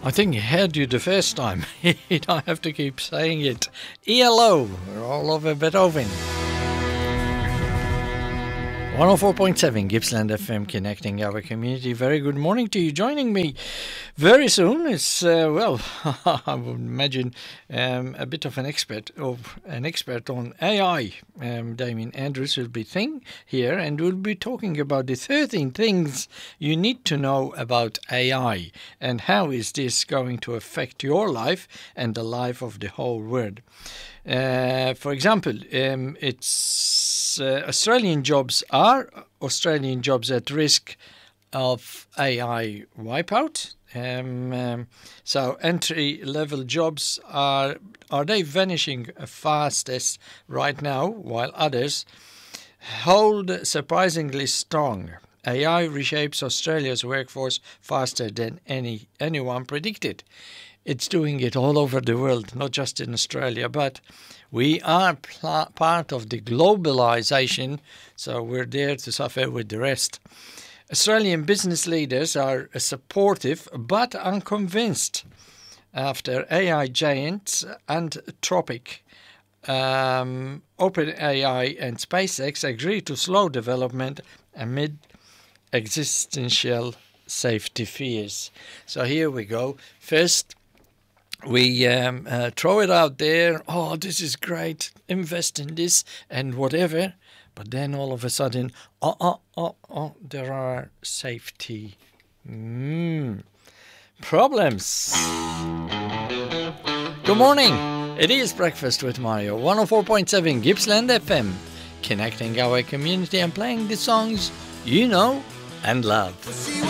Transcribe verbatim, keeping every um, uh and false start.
I think I heard you the first time. I don't have to keep saying it. E L O, we're all over Beethoven. one oh four point seven Gippsland F M, connecting our community. Very good morning to you. Joining me very soon is, uh, well, I would imagine um, a bit of an expert of an expert on A I. Um, Damien Andrews will be thing here, and we'll be talking about the thirteen things you need to know about A I and how is this going to affect your life and the life of the whole world. Uh, for example, um, it's uh, Australian jobs are Australian jobs at risk of A I wipeout. Um, um, so entry-level jobs are are they vanishing fastest right now, while others hold surprisingly strong. A I reshapes Australia's workforce faster than any anyone predicted. It's doing it all over the world, not just in Australia, but we are pl- part of the globalization, so we're there to suffer with the rest. Australian business leaders are supportive but unconvinced after A I giants Anthropic, um, OpenAI and SpaceX agree to slow development amid existential safety fears. So here we go. First, we um, uh, throw it out there. Oh, this is great. Invest in this and whatever. But then all of a sudden, oh, oh, oh, oh, there are safety mm, problems. Good morning. It is Breakfast with Mario, one oh four point seven Gippsland F M, connecting our community and playing the songs you know and love.